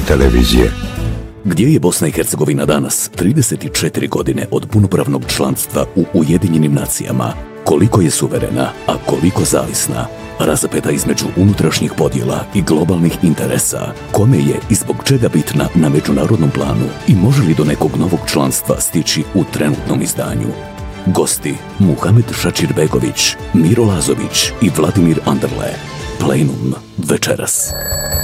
televizije. Gdje je Bosna i Hercegovina danas, 34 godine od punopravnog članstva u Ujedinjenim nacijama? Koliko je suverena, a koliko zavisna? Razapeta između unutrašnjih podjela i globalnih interesa. Kome je i zbog čega bitna na međunarodnom planu i može li do nekog novog članstva stići u trenutnom izdanju? Gosti Muhamed Šačirbegović, Miro Lazović i Vladimir Anderle. Plenum večeras.